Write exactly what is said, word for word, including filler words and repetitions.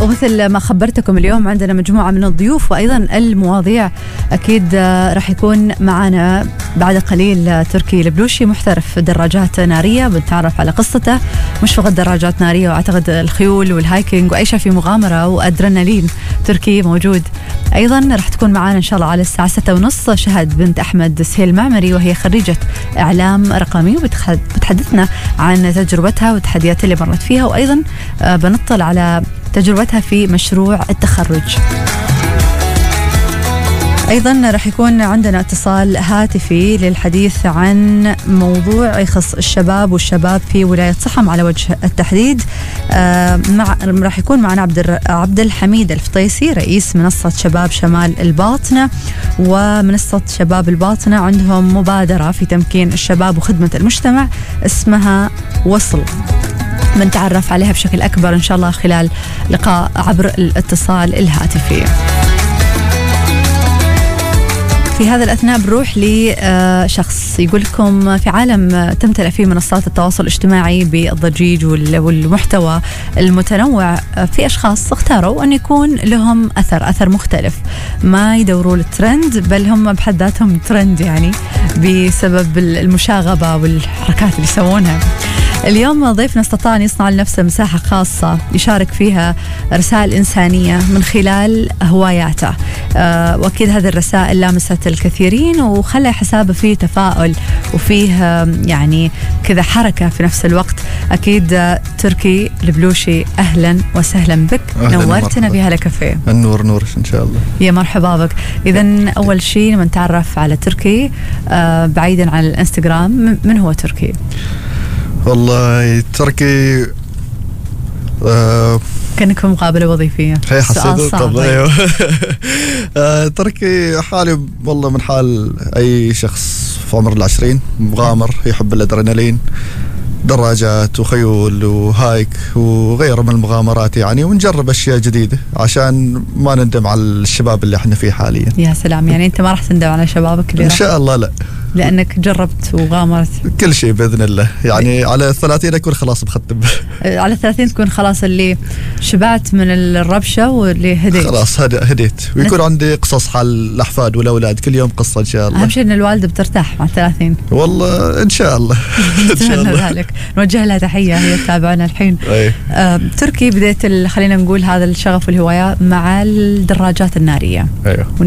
ومثل ما خبرتكم اليوم عندنا مجموعة من الضيوف وأيضا المواضيع. أكيد راح يكون معنا بعد قليل تركي البلوشي، محترف دراجات نارية، بنتعرف على قصته. مش فقط دراجات نارية، وأعتقد الخيول والهايكينج وأي شيء في مغامرة وأدرينالين. تركي موجود. أيضا راح تكون معنا إن شاء الله على الساعة ستة ونص شهد بنت أحمد سهيل معمري، وهي خريجة إعلام رقمي، وبتحدثنا عن تجربتها والتحديات اللي مرت فيها، وأيضا بنطلع على تجربتها في مشروع التخرج. أيضا راح يكون عندنا اتصال هاتفي للحديث عن موضوع يخص الشباب والشباب في ولاية صحم على وجه التحديد. آه مع راح يكون معنا عبد عبد الحميد الفطيسي، رئيس منصة شباب شمال الباطنة. ومنصة شباب الباطنة عندهم مبادرة في تمكين الشباب وخدمة المجتمع اسمها وصل، بنتعرف عليها بشكل أكبر إن شاء الله خلال لقاء عبر الاتصال الهاتفي. في هذا الأثناء بنروح لشخص يقول لكم في عالم تمتلئ فيه منصات التواصل الاجتماعي بالضجيج والمحتوى المتنوع، في أشخاص اختاروا أن يكون لهم أثر أثر مختلف، ما يدوروا الترند، بل هم بحد ذاتهم ترند يعني بسبب المشاغبة والحركات اللي يسوونها. اليوم ضيفنا استطاع أن يصنع لنفسه مساحة خاصة يشارك فيها رسائل إنسانية من خلال هواياته. أه وأكيد هذه الرسائل لامست الكثيرين وخلى حسابه فيه تفاؤل وفيه يعني كذا حركة في نفس الوقت. أكيد تركي البلوشي، أهلا وسهلا بك، نورتنا في هلا كافيه. النور نور إن شاء الله. يا مرحبا بك. إذن أول شيء نتعرف على تركي أه بعيدا عن الانستغرام، من هو تركي؟ والله تركي آه كأنك في مقابلة وظيفية. هي حسيت طب ايوه. آه تركي حالي والله من حال اي شخص في عمر العشرين، مغامر، يحب الادرينالين، دراجات وخيول وهايك وغيره من المغامرات يعني، ونجرب اشياء جديده عشان ما نندم على الشباب اللي احنا فيه حاليا. يا سلام، يعني انت ما راح تندم على شبابك اللي ان شاء الله لا، لأنك جربت وغامرت كل شيء بإذن الله. يعني على الثلاثين أكون خلاص بختم. على الثلاثين تكون خلاص اللي شبعت من الربشة واللي هديت خلاص هديت، ويكون عندي قصص حال الأحفاد والأولاد، كل يوم قصة إن شاء الله. أهم شيء إن الوالدة بترتاح مع الثلاثين والله إن شاء الله. إن شاء الله ذلك. نوجه لها تحية، هي تتابعنا الحين. آه، تركي بديت خلينا نقول هذا الشغف والهواية مع الدراجات النارية. أيوه.